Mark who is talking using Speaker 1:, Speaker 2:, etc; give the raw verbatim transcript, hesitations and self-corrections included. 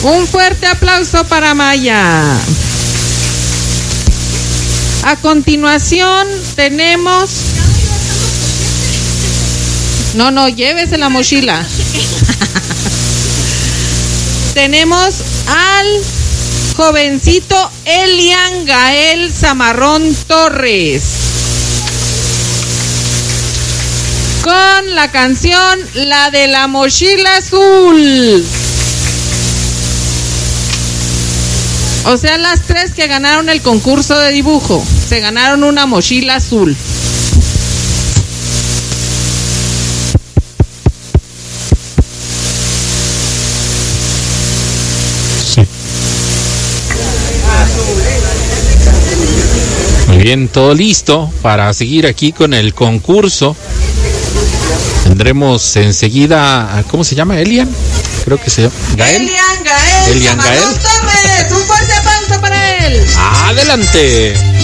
Speaker 1: Un fuerte aplauso para Maya. A continuación tenemos... No, no, llévese la mochila. Tenemos al jovencito Elian Gael Zamarrón Torres con la canción La de la Mochila Azul. O sea, las tres que ganaron el concurso de dibujo se ganaron una mochila azul.
Speaker 2: Sí. Muy bien, todo listo para seguir aquí con el concurso. Tendremos enseguida, ¿cómo se llama? ¿Elian? Creo que se llama Gael.
Speaker 1: Elian Gael.
Speaker 2: Elian Gael.
Speaker 1: Torres. Un fuerte aplauso para él.
Speaker 2: Adelante.